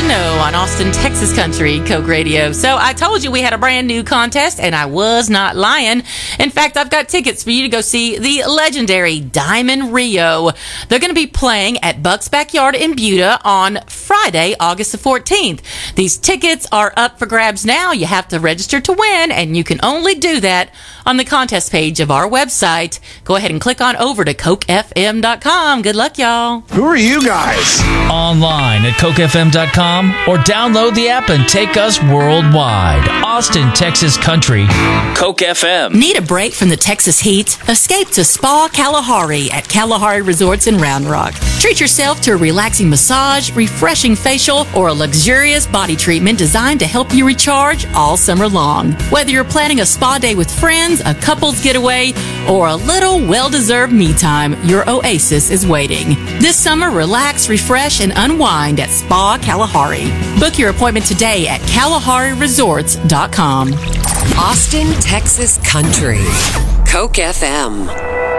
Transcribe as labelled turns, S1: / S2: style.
S1: Bono on Austin, Texas Country, Coke Radio. So I told you we had a brand new contest, and I was not lying. In fact, I've got tickets for you to go see the legendary Diamond Rio. They're going to be playing at Buck's Backyard in Buda on Friday, August the 14th. These tickets are up for grabs now. You have to register to win, and you can only do that on the contest page of our website. Go ahead and click on over to CokeFM.com. Good luck, y'all.
S2: Who are you guys?
S3: Online at CokeFM.com or download the app and take us worldwide. Austin, Texas Country, Coke FM.
S1: Need a break from the Texas heat? Escape to Spa Kalahari at Kalahari Resorts in Round Rock. Treat yourself to a relaxing massage, refreshing facial, or a luxurious body treatment designed to help you recharge all summer long. Whether you're planning a spa day with friends, a couple's getaway, or a little well-deserved me time, your oasis is waiting. This summer, relax, refresh, and unwind at Spa Kalahari. Book your appointment today at KalahariResorts.com.
S4: Austin, Texas Country. Coke FM.